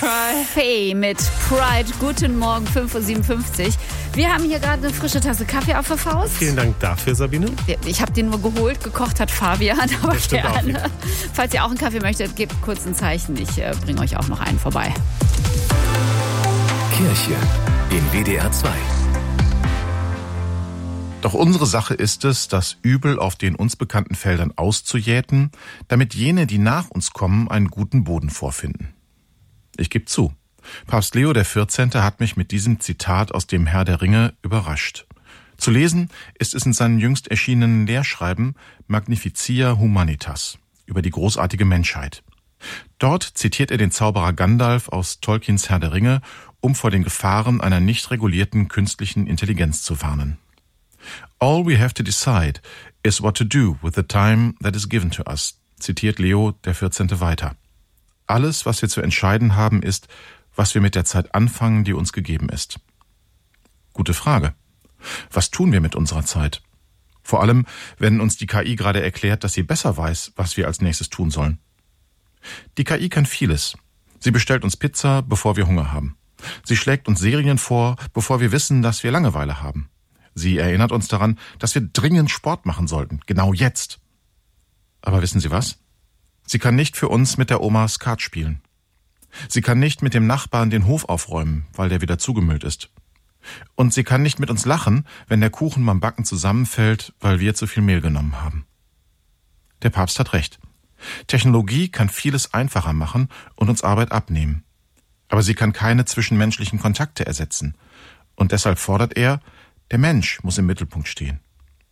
Faye mit Pride. Guten Morgen, 5.57 Uhr. Wir haben hier gerade eine frische Tasse Kaffee auf der Faust. Vielen Dank dafür, Sabine. Ich habe den nur geholt, gekocht hat Fabian, aber gerne. Falls ihr auch einen Kaffee möchtet, gebt kurz ein Zeichen. Ich bringe euch auch noch einen vorbei. Kirche in WDR 2. Doch unsere Sache ist es, das Übel auf den uns bekannten Feldern auszujäten, damit jene, die nach uns kommen, einen guten Boden vorfinden. Ich gebe zu, Papst Leo XIV. Hat mich mit diesem Zitat aus dem Herr der Ringe überrascht. Zu lesen ist es in seinem jüngst erschienenen Lehrschreiben Magnificia Humanitas über die großartige Menschheit. Dort zitiert er den Zauberer Gandalf aus Tolkiens Herr der Ringe, um vor den Gefahren einer nicht regulierten künstlichen Intelligenz zu warnen. All we have to decide is what to do with the time that is given to us, zitiert Leo XIV. Weiter. Alles, was wir zu entscheiden haben, ist, was wir mit der Zeit anfangen, die uns gegeben ist. Gute Frage. Was tun wir mit unserer Zeit? Vor allem, wenn uns die KI gerade erklärt, dass sie besser weiß, was wir als nächstes tun sollen. Die KI kann vieles. Sie bestellt uns Pizza, bevor wir Hunger haben. Sie schlägt uns Serien vor, bevor wir wissen, dass wir Langeweile haben. Sie erinnert uns daran, dass wir dringend Sport machen sollten, genau jetzt. Aber wissen Sie was? Sie kann nicht für uns mit der Oma Skat spielen. Sie kann nicht mit dem Nachbarn den Hof aufräumen, weil der wieder zugemüllt ist. Und sie kann nicht mit uns lachen, wenn der Kuchen beim Backen zusammenfällt, weil wir zu viel Mehl genommen haben. Der Papst hat recht. Technologie kann vieles einfacher machen und uns Arbeit abnehmen. Aber sie kann keine zwischenmenschlichen Kontakte ersetzen. Und deshalb fordert er, der Mensch muss im Mittelpunkt stehen.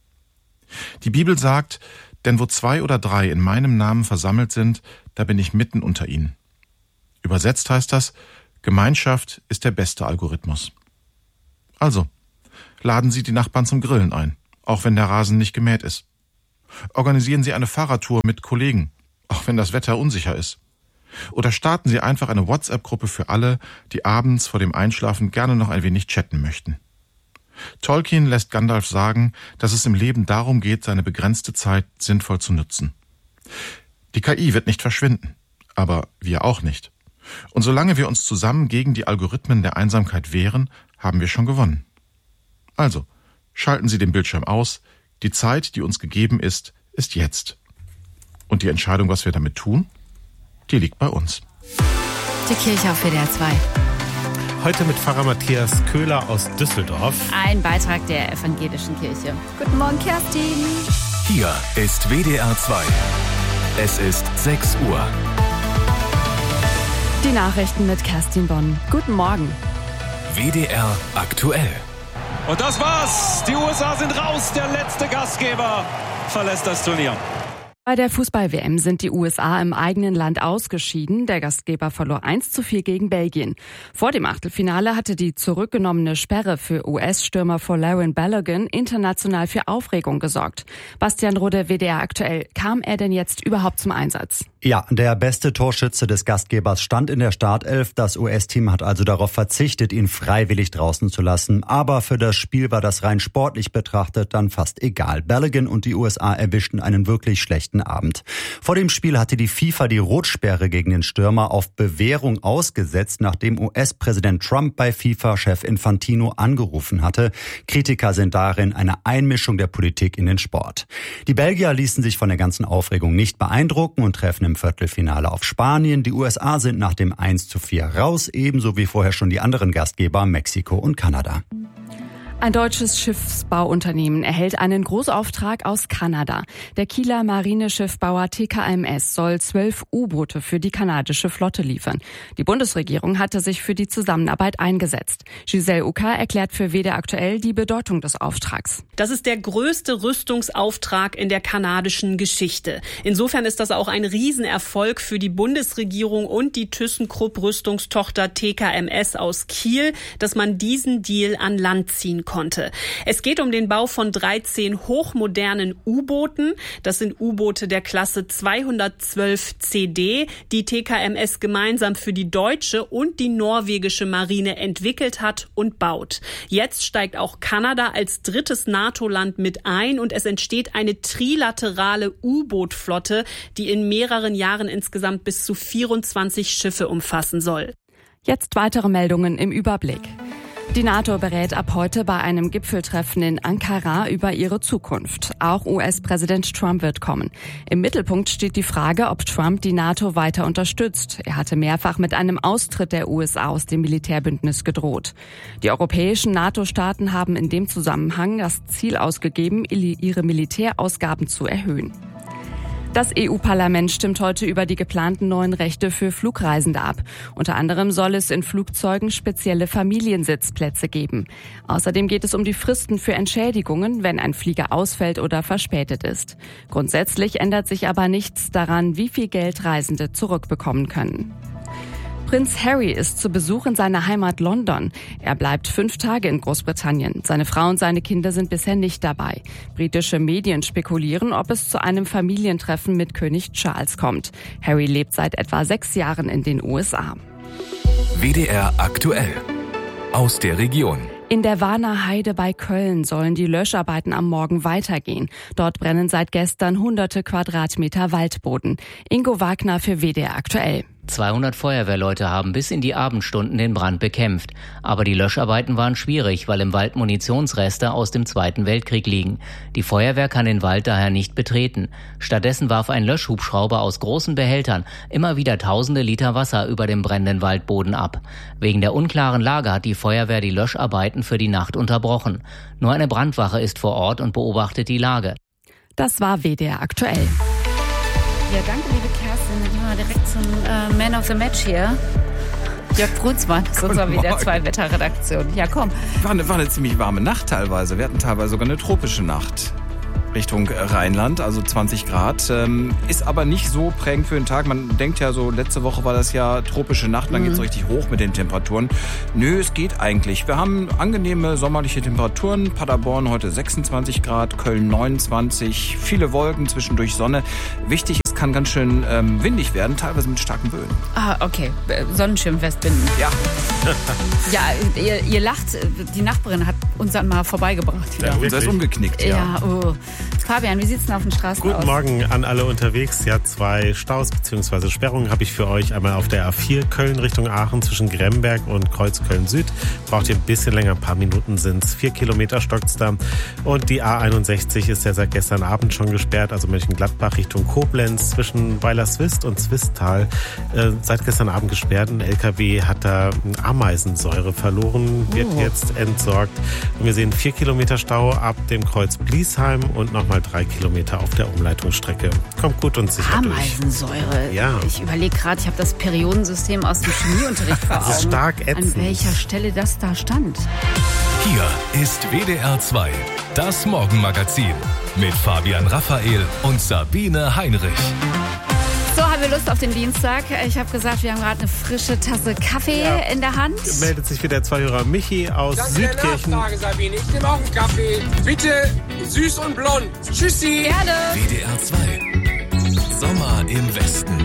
Die Bibel sagt, denn wo 2 oder 3 in meinem Namen versammelt sind, da bin ich mitten unter ihnen. Übersetzt heißt das, Gemeinschaft ist der beste Algorithmus. Also, laden Sie die Nachbarn zum Grillen ein, auch wenn der Rasen nicht gemäht ist. Organisieren Sie eine Fahrradtour mit Kollegen, auch wenn das Wetter unsicher ist. Oder starten Sie einfach eine WhatsApp-Gruppe für alle, die abends vor dem Einschlafen gerne noch ein wenig chatten möchten. Tolkien lässt Gandalf sagen, dass es im Leben darum geht, seine begrenzte Zeit sinnvoll zu nutzen. Die KI wird nicht verschwinden, aber wir auch nicht. Und solange wir uns zusammen gegen die Algorithmen der Einsamkeit wehren, haben wir schon gewonnen. Also, schalten Sie den Bildschirm aus. Die Zeit, die uns gegeben ist, ist jetzt. Und die Entscheidung, was wir damit tun, die liegt bei uns. Die Kirche auf WDR 2. Heute mit Pfarrer Matthias Köhler aus Düsseldorf. Ein Beitrag der Evangelischen Kirche. Guten Morgen, Kerstin. Hier ist WDR 2. Es ist 6 Uhr. Die Nachrichten mit Kerstin Bonn. Guten Morgen. WDR aktuell. Und das war's. Die USA sind raus. Der letzte Gastgeber verlässt das Turnier. Bei der Fußball-WM sind die USA im eigenen Land ausgeschieden. Der Gastgeber verlor 1:4 gegen Belgien. Vor dem Achtelfinale hatte die zurückgenommene Sperre für US-Stürmer Folarin Balogun international für Aufregung gesorgt. Bastian Rode, WDR aktuell. Kam er denn jetzt überhaupt zum Einsatz? Ja, der beste Torschütze des Gastgebers stand in der Startelf. Das US-Team hat also darauf verzichtet, ihn freiwillig draußen zu lassen. Aber für das Spiel war das rein sportlich betrachtet dann fast egal. Balogun und die USA erwischten einen wirklich schlechten Abend. Vor dem Spiel hatte die FIFA die Rotsperre gegen den Stürmer auf Bewährung ausgesetzt, nachdem US-Präsident Trump bei FIFA-Chef Infantino angerufen hatte. Kritiker sind darin eine Einmischung der Politik in den Sport. Die Belgier ließen sich von der ganzen Aufregung nicht beeindrucken und treffen im Viertelfinale auf Spanien. Die USA sind nach dem 1:4 raus, ebenso wie vorher schon die anderen Gastgeber Mexiko und Kanada. Ein deutsches Schiffsbauunternehmen erhält einen Großauftrag aus Kanada. Der Kieler Marineschiffbauer TKMS soll 12 U-Boote für die kanadische Flotte liefern. Die Bundesregierung hatte sich für die Zusammenarbeit eingesetzt. Giselle Ucker erklärt für WDR aktuell die Bedeutung des Auftrags. Das ist der größte Rüstungsauftrag in der kanadischen Geschichte. Insofern ist das auch ein Riesenerfolg für die Bundesregierung und die ThyssenKrupp Rüstungstochter TKMS aus Kiel, dass man diesen Deal an Land ziehen konnte. Es geht um den Bau von 13 hochmodernen U-Booten. Das sind U-Boote der Klasse 212 CD, die TKMS gemeinsam für die deutsche und die norwegische Marine entwickelt hat und baut. Jetzt steigt auch Kanada als drittes NATO-Land mit ein und es entsteht eine trilaterale U-Boot-Flotte, die in mehreren Jahren insgesamt bis zu 24 Schiffe umfassen soll. Jetzt weitere Meldungen im Überblick. Die NATO berät ab heute bei einem Gipfeltreffen in Ankara über ihre Zukunft. Auch US-Präsident Trump wird kommen. Im Mittelpunkt steht die Frage, ob Trump die NATO weiter unterstützt. Er hatte mehrfach mit einem Austritt der USA aus dem Militärbündnis gedroht. Die europäischen NATO-Staaten haben in dem Zusammenhang das Ziel ausgegeben, ihre Militärausgaben zu erhöhen. Das EU-Parlament stimmt heute über die geplanten neuen Rechte für Flugreisende ab. Unter anderem soll es in Flugzeugen spezielle Familiensitzplätze geben. Außerdem geht es um die Fristen für Entschädigungen, wenn ein Flieger ausfällt oder verspätet ist. Grundsätzlich ändert sich aber nichts daran, wie viel Geld Reisende zurückbekommen können. Prinz Harry ist zu Besuch in seiner Heimat London. Er bleibt 5 Tage in Großbritannien. Seine Frau und seine Kinder sind bisher nicht dabei. Britische Medien spekulieren, ob es zu einem Familientreffen mit König Charles kommt. Harry lebt seit etwa 6 Jahren in den USA. WDR aktuell. Aus der Region. In der Warner Heide bei Köln sollen die Löscharbeiten am Morgen weitergehen. Dort brennen seit gestern hunderte Quadratmeter Waldboden. Ingo Wagner für WDR aktuell. 200 Feuerwehrleute haben bis in die Abendstunden den Brand bekämpft. Aber die Löscharbeiten waren schwierig, weil im Wald Munitionsreste aus dem Zweiten Weltkrieg liegen. Die Feuerwehr kann den Wald daher nicht betreten. Stattdessen warf ein Löschhubschrauber aus großen Behältern immer wieder tausende Liter Wasser über dem brennenden Waldboden ab. Wegen der unklaren Lage hat die Feuerwehr die Löscharbeiten für die Nacht unterbrochen. Nur eine Brandwache ist vor Ort und beobachtet die Lage. Das war WDR aktuell. Ja, danke, liebe Kerstin. Dann gehen wir mal direkt zum Man of the Match hier. Jörg Brunsmann ist unser WDR 2 Wetterredaktion. Ja, komm. War eine ziemlich warme Nacht teilweise. Wir hatten teilweise sogar eine tropische Nacht. Richtung Rheinland, also 20 Grad. Ist aber nicht so prägend für den Tag. Man denkt ja so, letzte Woche war das ja tropische Nacht, dann geht es richtig hoch mit den Temperaturen. Nö, es geht eigentlich. Wir haben angenehme sommerliche Temperaturen. Paderborn heute 26 Grad, Köln 29, viele Wolken, zwischendurch Sonne. Wichtig, es kann ganz schön windig werden, teilweise mit starken Böen. Ah, okay. Sonnenschirm festbinden. Ja. Ja, ihr lacht. Die Nachbarin hat uns dann mal vorbeigebracht. Ja, unser ist umgeknickt, ja. Ja, oh. Fabian, wie sieht's denn auf den Straßen aus? Guten Morgen an alle unterwegs. Ja, 2 Staus bzw. Sperrungen habe ich für euch. Einmal auf der A4 Köln Richtung Aachen zwischen Gremberg und Kreuz Köln-Süd. Braucht ihr ein bisschen länger, ein paar Minuten sind's. 4 Kilometer stockt's da. Und die A61 ist ja seit gestern Abend schon gesperrt, also Mönchengladbach Richtung Koblenz zwischen Weilerswist und Zwistal. Seit gestern Abend gesperrt. Ein LKW hat da Ameisensäure verloren, wird jetzt entsorgt. Und wir sehen 4 Kilometer Stau ab dem Kreuz Bliesheim und nochmal 3 Kilometer auf der Umleitungsstrecke. Kommt gut und sicher durch. Ameisensäure. Ja. Ich überlege gerade, ich habe das Periodensystem aus dem Chemieunterricht vor Augen. Das ist stark ätzend. An welcher Stelle das da stand. Hier ist WDR 2, das Morgenmagazin mit Fabian Raphael und Sabine Heinrich. So, haben wir Lust auf den Dienstag. Ich habe gesagt, wir haben gerade eine frische Tasse Kaffee in der Hand. Meldet sich wieder Zuhörer Michi aus Südkirchen. Danke, Sabine. Ich nehme auch einen Kaffee. Bitte süß und blond. Tschüssi. Gerne. WDR 2, Sommer im Westen.